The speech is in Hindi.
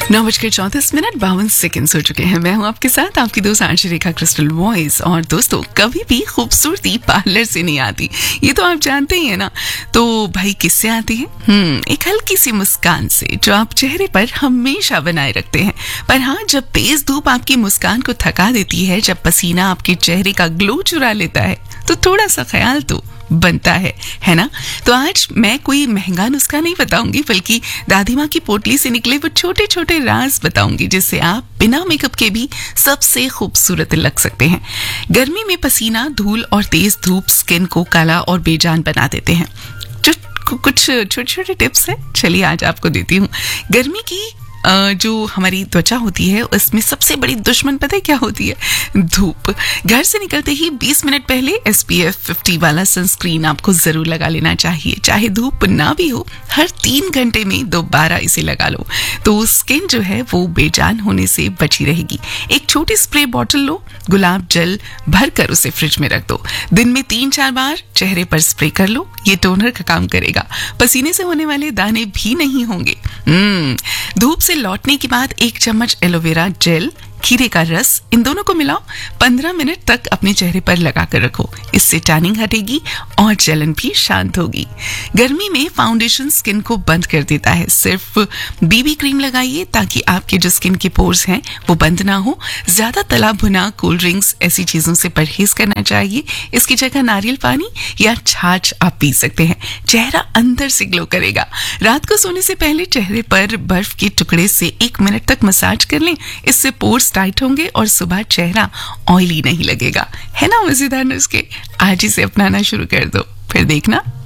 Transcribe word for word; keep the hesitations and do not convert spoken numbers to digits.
नौ बजकर चौंतीस मिनट बावन सेकंड हो चुके हैं। मैं हूं आपके साथ, आपकी दोस्त आंशी रेखा क्रिस्टल वॉइस। और दोस्तों, कभी भी खूबसूरती पार्लर से नहीं आती, ये तो आप जानते ही है ना। तो भाई किससे आती है? हम्म एक हल्की सी मुस्कान से, जो आप चेहरे पर हमेशा बनाए रखते हैं। पर हाँ, जब तेज धूप आपकी मुस्कान को थका देती है, जब पसीना आपके चेहरे का ग्लो चुरा लेता है, तो थोड़ा सा ख्याल तो बनता है है ना। तो आज मैं कोई महंगा नुस्खा नहीं बताऊंगी, बल्कि दादी माँ की पोटली से निकले वो छोटे छोटे राज बताऊंगी, जिससे आप बिना मेकअप के भी सबसे खूबसूरत लग सकते हैं। गर्मी में पसीना, धूल और तेज धूप स्किन को काला और बेजान बना देते हैं। जो कुछ छोटे छोटे टिप्स हैं, चलिए आज आपको देती हूँ। गर्मी की जो हमारी त्वचा होती है, उसमें सबसे बड़ी दुश्मन पता है क्या होती है? धूप। घर से निकलते ही बीस मिनट पहले एस पी एफ फिफ्टी वाला सनस्क्रीन आपको जरूर लगा लेना चाहिए। चाहे धूप ना भी हो, हर तीन घंटे में दोबारा इसे लगा लो, तो स्किन जो है वो बेजान होने से बची रहेगी। एक छोटी स्प्रे बॉटल लो, गुलाब जल भर कर उसे फ्रिज में रख दो। दिन में तीन चार बार चेहरे पर स्प्रे कर लो, ये टोनर का काम करेगा। पसीने से होने वाले दाने भी नहीं होंगे। धूप से लौटने के बाद एक चम्मच एलोवेरा जेल, खीरे का रस, इन दोनों को मिलाओ, पंद्रह मिनट तक अपने चेहरे पर लगा कर रखो। इससे टैनिंग हटेगी और जलन भी शांत होगी। गर्मी में फाउंडेशन स्किन को बंद कर देता है। सिर्फ बीबी क्रीम लगाइए, ताकि आपके जो स्किन के पोर्स हैं वो बंद ना हो। ज्यादा तला भुना, कोल्ड ड्रिंक्स, ऐसी चीजों से परहेज करना चाहिए। इसकी जगह नारियल पानी या छाछ आप पी सकते हैं। चेहरा अंदर से ग्लो करेगा। रात को सोने से पहले चेहरे पर बर्फ के टुकड़े से एक मिनट तक मसाज कर लें। इससे पोर्स टाइट होंगे और सुबह चेहरा ऑयली नहीं लगेगा। है ना मजेदार नुस्खे? आज इसे अपनाना शुरू कर दो, फिर देखना